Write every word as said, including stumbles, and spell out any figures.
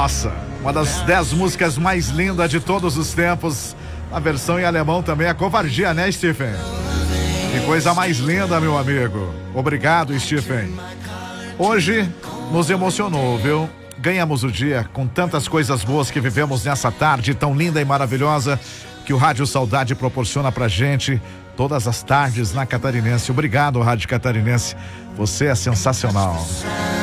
Nossa, uma das dez músicas mais lindas de todos os tempos. A versão em alemão também é Covardia, né, Stephen? Que coisa mais linda, meu amigo. Obrigado, Stephen. Hoje nos emocionou, viu? Ganhamos o dia com tantas coisas boas que vivemos nessa tarde tão linda e maravilhosa que o Rádio Saudade proporciona pra gente todas as tardes na Catarinense. Obrigado, Rádio Catarinense. Você é sensacional.